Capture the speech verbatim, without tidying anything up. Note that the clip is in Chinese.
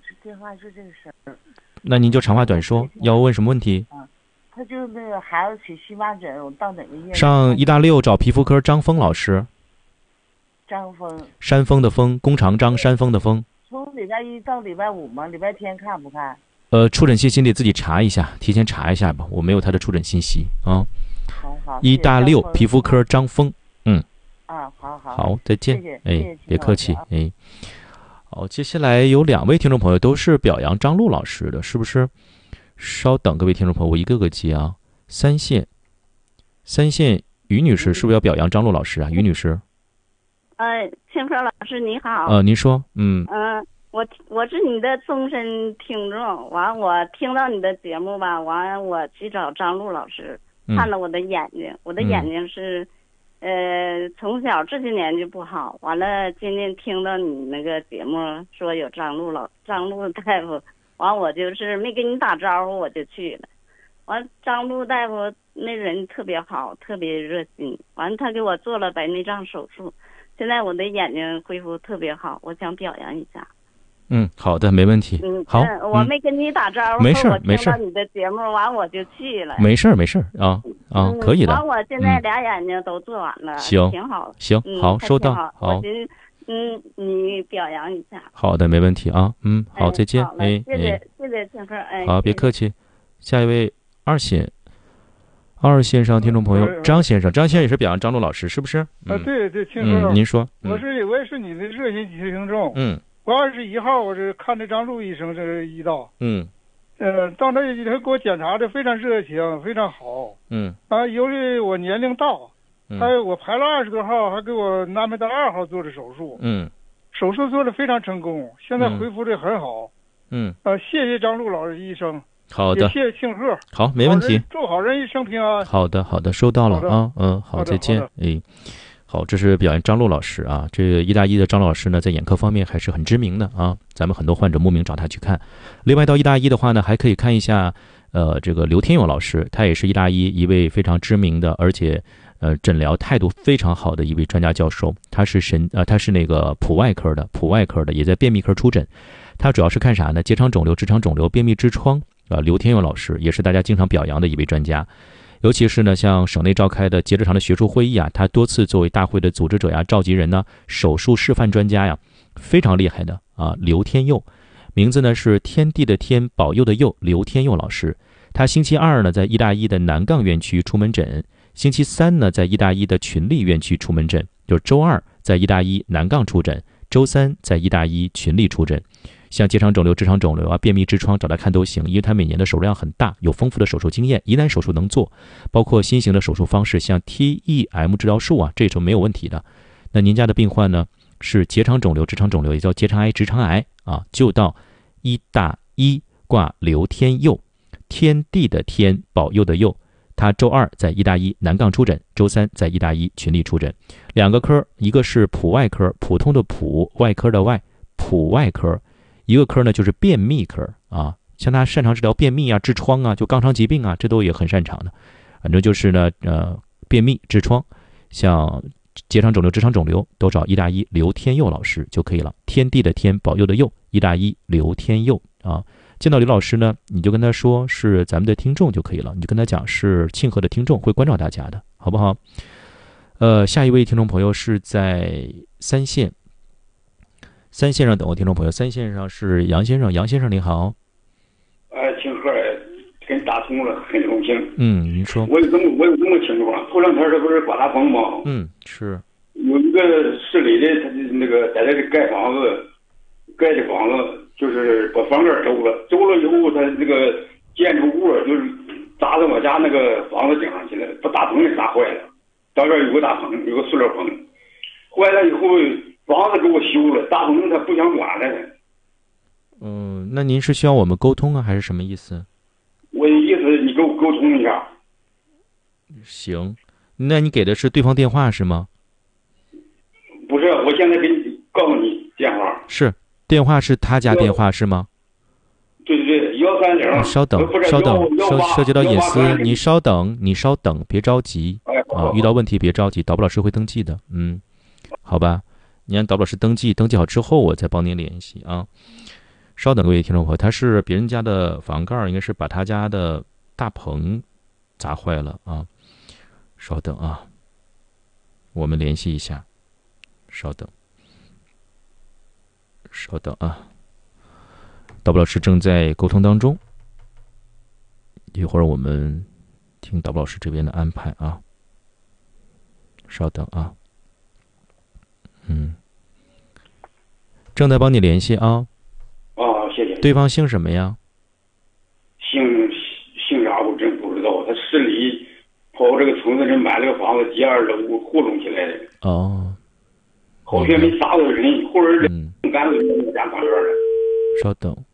这电话是这个事儿。 那您就长话短说，要问什么问题？ 啊，他就是那个孩子起荨麻疹，我到哪个医院？ 上医大六找皮肤科张峰老师。 张峰。 山峰的峰，弓长张，山峰的峰。 从礼拜一到礼拜五吗？礼拜天看不看？ 呃，出诊信息得自己查一下，提前查一下吧，我没有他的出诊信息啊。 好好。 医大六皮肤科张峰，嗯。 啊，好好。 好，再见。 谢谢， 哎， 谢谢别客气，哎。好，接下来有两位听众朋友都是表扬张璐老师的，是不是？稍等，各位听众朋友，我一个个接啊。三线，三线于女士是不是要表扬张璐老师啊？于女士。 呃，庆科老师你好。 呃，您说，嗯。 嗯、呃，我我是你的终身听众，完我听到你的节目吧，完我去找张璐老师，看了我的眼睛，嗯、我的眼睛是。呃，从小这些年就不好，完了今天听到你那个节目说有张璐老张璐大夫，完我就是没跟你打招呼我就去了，完张璐大夫那人特别好，特别热心，完他给我做了白内障手术，现在我的眼睛恢复特别好，我想表扬一下。 嗯，好的，没问题。 嗯， 好， 嗯、我没跟你打招呼， 没事没事。 我听到你的节目完我就去了。 没事没事啊啊， 嗯、 可以的。 完我现在俩眼睛都做完了， 行， 挺好。 行，好，收到。 好，我寻嗯，你表扬一下。 好的，没问题啊。嗯，好，再见。哎， 谢谢谢谢庆科，哎， 好，别客气。下一位二线，二线上听众朋友张先生，张先生也是表扬张璐老师，是不是？ 啊，对对，庆科。 嗯，您说。 我是我也是你的热心听众。 嗯。 我二十一号我是看的张璐医生这个医道， 嗯， 呃，到那他给我检查的非常热情，非常好， 嗯， 啊，由于我年龄大， 嗯、 还有我排了二十多号，还给我安排到二号做的手术， 嗯， 手术做的非常成功，现在恢复的很好， 嗯， 啊，谢谢张璐老师医生， 好的， 也谢谢庆贺， 好，没问题， 祝好人一生平安。 好的，好的，收到了啊，嗯，好，再见，哎。好，这是表扬张璐老师啊。这个医大一的张璐老师呢，在眼科方面还是很知名的啊。咱们很多患者慕名找他去看。另外到医大一的话呢，还可以看一下，呃，这个刘天勇老师，他也是医大一一位非常知名的，而且呃诊疗态度非常好的一位专家教授。他是神呃，他是那个普外科的，普外科的，也在便秘科出诊。他主要是看啥呢？结肠肿瘤、直肠肿瘤、便秘痔疮啊。刘天勇老师也是大家经常表扬的一位专家。尤其是呢，像省内召开的结直肠的学术会议啊，他多次作为大会的组织者呀、召集人呢、手术示范专家呀，非常厉害的啊。刘天佑，名字呢是天地的天，保佑的佑，刘天佑老师。他星期二呢在医大一的南杠院区出门诊，星期三呢在医大一的群力院区出门诊，就是周二在医大一南杠出诊，周三在医大一群力出诊。像结肠肿瘤、直肠肿瘤啊、便秘痔疮找他看都行，因为他每年的手术量很大，有丰富的手术经验，疑难手术能做，包括新型的手术方式，像 T E M 治疗术啊，这种没有问题的。那您家的病患呢是结肠肿瘤、直肠肿瘤，也叫结肠癌、直肠癌啊，就到医大一挂刘天佑，天地的天，保佑的佑。他周二在医大一南杠出诊，周三在医大一群力出诊，两个科，一个是普外科，普通的普，外科的外，普外科。一个科呢就是便秘科啊，像他擅长治疗便秘啊、痔疮啊、就肛肠疾病啊，这都也很擅长的。反正就是呢，呃，便秘、痔疮，像结肠肿瘤、直肠肿瘤，都找医大一刘天佑老师就可以了。天地的天，保佑的佑，医大一刘天佑啊。见到刘老师呢，你就跟他说是咱们的听众就可以了，你就跟他讲是庆贺的听众，会关照大家的，好不好？呃，下一位听众朋友是在三线。三线上等我听众朋友，三线上是杨先生，杨先生您好。 呃，庆贺给你打通了，很荣幸。 嗯，您说。 我有这么我有这么情况，头两天这不是刮大风吗？ 嗯，是。 有一个市里的，他就那个在这里盖房子，盖的房子就是把房盖周了，周了以后，他这个建筑物就是砸到我家那个房子顶上去了，把大棚给砸坏了。到这儿有个大棚，有个塑料棚，坏了以后。房子给我修了，大棚他不想管了。 嗯，那您是需要我们沟通啊，还是什么意思？ 我的意思，你给我沟通一下。 行，那你给的是对方电话是吗？ 不是，我现在给你告诉你电话。 是，电话是他家电话是吗？ 对对对，幺三零。 稍等，稍等，涉涉及到隐私，你稍等，你稍等，别着急啊，遇到问题别着急，导播老师会登记的，嗯，好吧。你让导播老师登记，登记好之后我再帮您联系啊。 稍等，各位听众朋友，他是别人家的房盖，应该是把他家的大棚砸坏了啊。稍等啊，我们联系一下。稍等，稍等啊，导播老师正在沟通当中，一会儿我们听导播老师这边的安排啊。稍等啊，嗯，正在帮你联系啊。 啊，谢谢。 对方姓什么呀？ 姓姓啥我真不知道。他市里跑这个村子里买了个房子，第二楼糊弄起来的。 哦， 好像没杀到人，后边嗯， 干脆家旁边了。 稍等。